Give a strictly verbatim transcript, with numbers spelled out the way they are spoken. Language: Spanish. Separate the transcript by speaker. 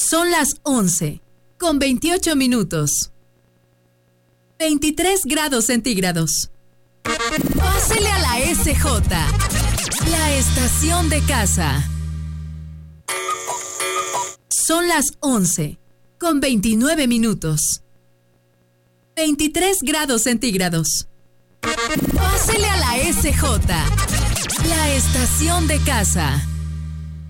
Speaker 1: Son las once, con veintiocho minutos. veintitrés grados centígrados. Pásele a la S J, la estación de casa. Son las once, con veintinueve minutos. veintitrés grados centígrados. Pásele a la S J, la estación de casa.